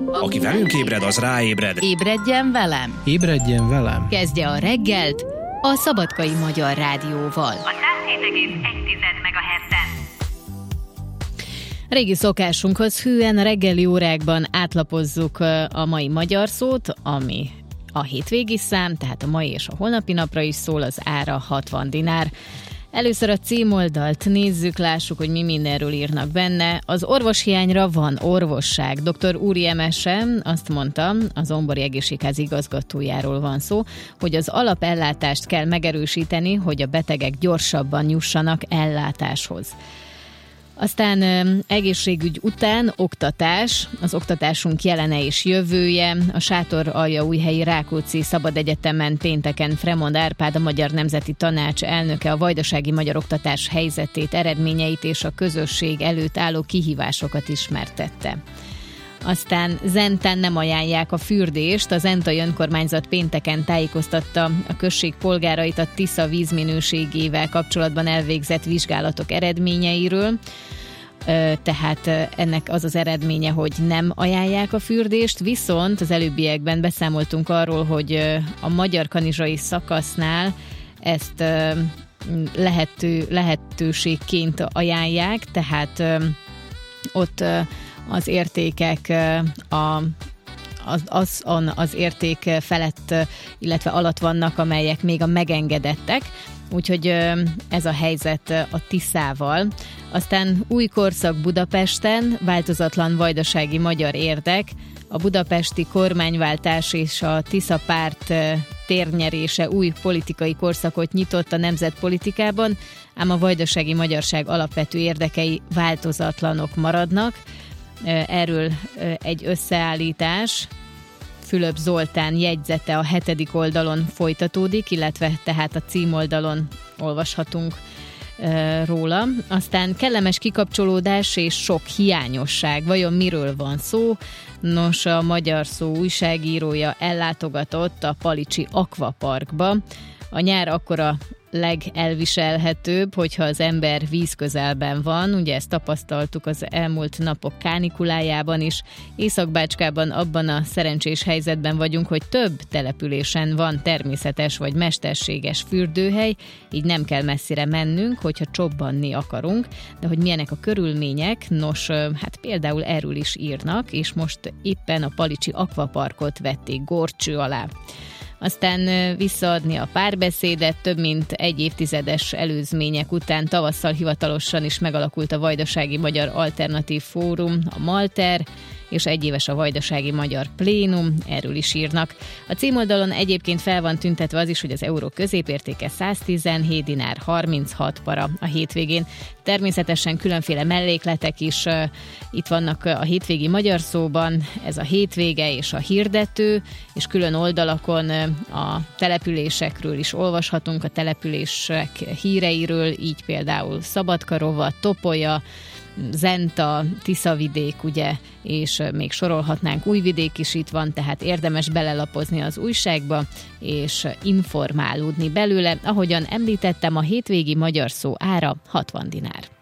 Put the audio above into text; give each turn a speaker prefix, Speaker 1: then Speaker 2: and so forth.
Speaker 1: Aki velünk ébred, az ráébred.
Speaker 2: Ébredjen velem!
Speaker 3: Ébredjen velem!
Speaker 2: Kezdje a reggelt a Szabadkai Magyar Rádióval.
Speaker 4: A 107,1 MHz-en.
Speaker 2: Régi szokásunkhoz hűen reggeli órákban átlapozzuk a mai magyar szót, ami a hétvégi szám, tehát a mai és a holnapi napra is szól, az ára 60 dinár. Először a címoldalt nézzük, lássuk, hogy mi mindenről írnak benne. Az orvoshiányra van orvosság. Dr. Úri Emese azt mondta, az Zombori Egészségház igazgatójáról van szó, hogy az alapellátást kell megerősíteni, hogy a betegek gyorsabban jussanak ellátáshoz. Aztán egészségügy után oktatás, az oktatásunk jelene és jövője. A Sátoraljaújhelyi Rákóczi Szabad Egyetemen pénteken Fremond Árpád, a Magyar Nemzeti Tanács elnöke a vajdasági magyar oktatás helyzetét, eredményeit és a közösség előtt álló kihívásokat ismertette. Aztán Zentán nem ajánlják a fürdést. Az Zentai önkormányzat pénteken tájékoztatta a község polgárait a Tisza vízminőségével kapcsolatban elvégzett vizsgálatok eredményeiről. Tehát ennek az az eredménye, hogy nem ajánlják a fürdést, viszont az előbbiekben beszámoltunk arról, hogy a Magyar-Kanizsai szakasznál ezt lehetőségként ajánlják, tehát ott az értékek az érték felett, illetve alatt vannak, amelyek még a megengedettek. Úgyhogy ez a helyzet a Tiszával. Aztán új korszak Budapesten, változatlan vajdasági magyar érdek, a budapesti kormányváltás és a Tisza párt térnyerése új politikai korszakot nyitott a nemzetpolitikában, ám a vajdasági magyarság alapvető érdekei változatlanok maradnak. Erről egy összeállítás, Fülöp Zoltán jegyzete a 7. oldalon folytatódik, illetve tehát a címoldalon olvashatunk róla. Aztán kellemes kikapcsolódás és sok hiányosság. Vajon miről van szó? Nos, a Magyar Szó újságírója ellátogatott a Palicsi Akvaparkba. A nyár akkora legelviselhetőbb, hogyha az ember vízközelben van. Ugye ezt tapasztaltuk az elmúlt napok kánikulájában is. Észak-Bácskában abban a szerencsés helyzetben vagyunk, hogy több településen van természetes vagy mesterséges fürdőhely, így nem kell messzire mennünk, hogyha csobbanni akarunk. De hogy milyenek a körülmények, nos, hát például erről is írnak, és most éppen a Palicsi Akvaparkot vették górcső alá. Aztán visszaadni a párbeszédet, több mint egy évtizedes előzmények után tavasszal hivatalosan is megalakult a Vajdasági Magyar Alternatív Fórum, a Malter, és egyéves a Vajdasági Magyar Plénum, erről is írnak. A címoldalon egyébként fel van tüntetve az is, hogy az euró középértéke 117 dinár 36 para a hétvégén. Természetesen különféle mellékletek is itt vannak a hétvégi magyar szóban, ez a hétvége és a hirdető, és külön oldalakon a településekről is olvashatunk, a települések híreiről, így például Szabadkarova, Topolya, Zenta, Tiszavidék, ugye, és még sorolhatnánk, Újvidék is itt van, tehát érdemes belelapozni az újságba, és informálódni belőle. Ahogyan említettem, a hétvégi magyar szó ára 60 dinár.